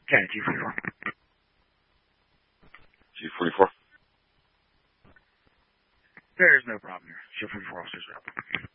Okay, G44. G44. There's no problem here. G44 officers are up.